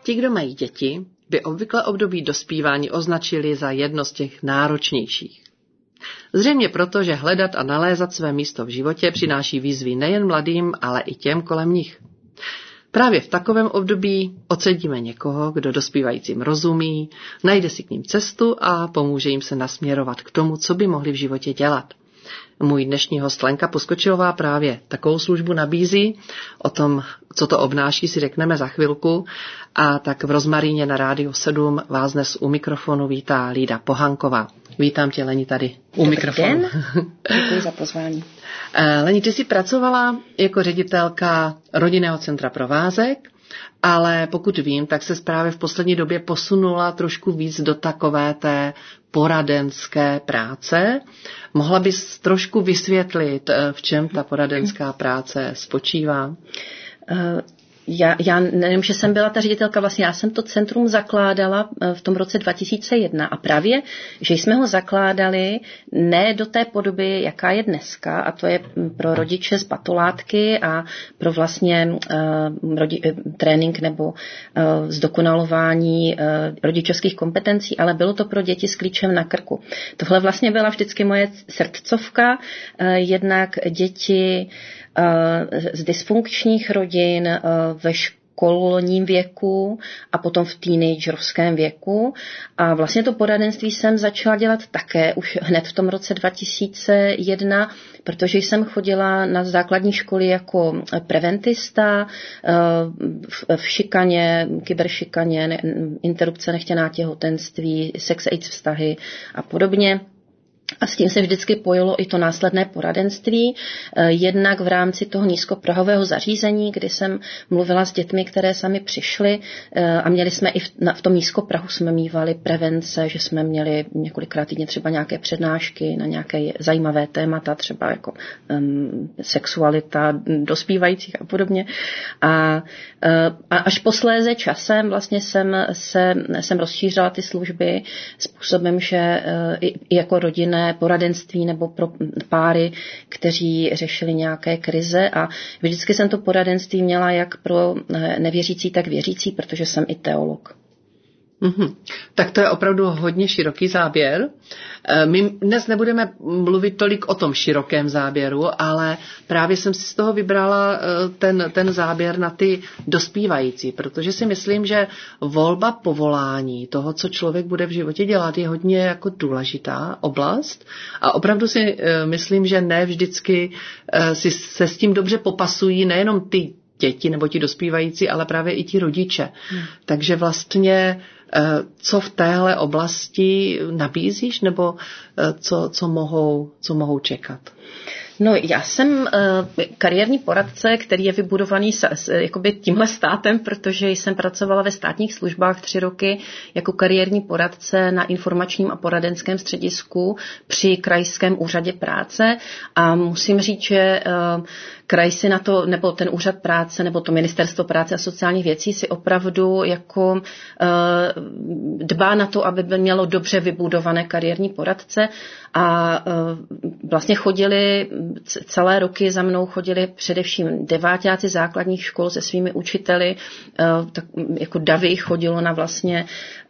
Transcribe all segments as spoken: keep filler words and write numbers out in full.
Ti, kdo mají děti, by obvykle období dospívání označili za jedno z těch náročnějších. Zřejmě proto, že hledat a nalézat své místo v životě přináší výzvy nejen mladým, ale i těm kolem nich. Právě v takovém období oceníme někoho, kdo dospívajícím rozumí, najde si k ním cestu a pomůže jim se nasměrovat k tomu, co by mohli v životě dělat. Můj dnešní host Lenka Poskočilová právě takovou službu nabízí. O tom, co to obnáší, si řekneme za chvilku. A tak v Rozmaríně na Rádiu sedm vás dnes u mikrofonu vítá Lída Pohanková. Vítám tě, Leni, tady u Dobrý mikrofonu. Den. Děkuji za pozvání. Leni, ty jsi pracovala jako ředitelka Rodinného centra Provázek, ale pokud vím, tak se právě v poslední době posunula trošku víc do takové té poradenské práce. Mohla bys trošku vysvětlit, v čem ta poradenská práce spočívá? Uh... Já, já nevím, že jsem byla ta ředitelka, vlastně já jsem to centrum zakládala v tom roce dva tisíce jedna a právě, že jsme ho zakládali ne do té podoby, jaká je dneska, a to je pro rodiče z batolátky a pro vlastně uh, rodi, trénink nebo uh, zdokonalování uh, rodičovských kompetencí, ale bylo to pro děti s klíčem na krku. Tohle vlastně byla vždycky moje srdcovka, uh, jednak děti z dysfunkčních rodin ve školním věku a potom v teenagerovském věku. A vlastně to poradenství jsem začala dělat také už hned v tom roce dva tisíce jedna, protože jsem chodila na základní školy jako preventista v šikaně, kyberšikaně, interrupce nechtěná těhotenství, sex AIDS vztahy a podobně. A s tím se vždycky pojilo i to následné poradenství, jednak v rámci toho nízkoprahového zařízení, kdy jsem mluvila s dětmi, které sami přišly a měli jsme i v, na, v tom nízkoprahu jsme mívali prevence, že jsme měli několikrát týdně třeba nějaké přednášky na nějaké zajímavé témata, třeba jako um, sexualita dospívajících a podobně. A, a až posléze časem vlastně jsem, se, jsem rozšířila ty služby způsobem, že i, i jako rodinné poradenství nebo pro páry, kteří řešili nějaké krize, a vždycky jsem to poradenství měla jak pro nevěřící, tak věřící, protože jsem i teolog. Mm-hmm. Tak to je opravdu hodně široký záběr. My dnes nebudeme mluvit tolik o tom širokém záběru, ale právě jsem si z toho vybrala ten, ten záběr na ty dospívající, protože si myslím, že volba povolání, toho, co člověk bude v životě dělat, je hodně jako důležitá oblast a opravdu si myslím, že ne vždycky si se s tím dobře popasují nejenom ty děti nebo ti dospívající, ale právě i ti rodiče. Hmm. Takže vlastně co v téhle oblasti nabízíš, nebo co, co, mohou, co mohou čekat? No, já jsem uh, kariérní poradce, který je vybudovaný s, s, jakoby tímhle státem, protože jsem pracovala ve státních službách tři roky jako kariérní poradce na informačním a poradenském středisku při krajském úřadě práce a musím říct, že uh, kraj si na to, nebo ten úřad práce, nebo to ministerstvo práce a sociálních věcí si opravdu jako uh, dbá na to, aby mělo dobře vybudované kariérní poradce a uh, vlastně chodili celé roky za mnou chodili především deváťáci základních škol se svými učiteli, tak jako davy chodilo na vlastně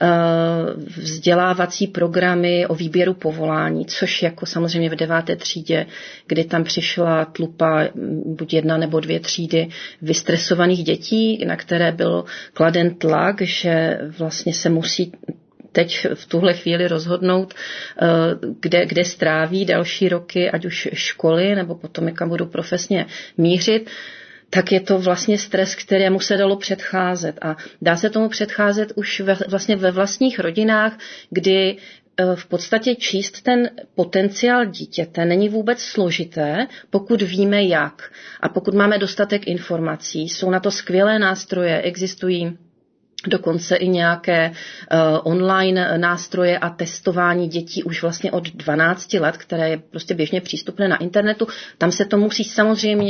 vzdělávací programy o výběru povolání, což jako samozřejmě v deváté třídě, kdy tam přišla tlupa buď jedna nebo dvě třídy vystresovaných dětí, na které byl kladen tlak, že vlastně se musí teď v tuhle chvíli rozhodnout, kde, kde stráví další roky, ať už školy, nebo potom, kam budou profesně mířit, tak je to vlastně stres, kterému se dalo předcházet. A dá se tomu předcházet už ve, vlastně ve vlastních rodinách, kdy v podstatě číst ten potenciál dítěte není vůbec složité, pokud víme jak. A pokud máme dostatek informací, jsou na to skvělé nástroje, existují dokonce i nějaké uh, online nástroje a testování dětí už vlastně od dvanácti let, které je prostě běžně přístupné na internetu. Tam se to musí samozřejmě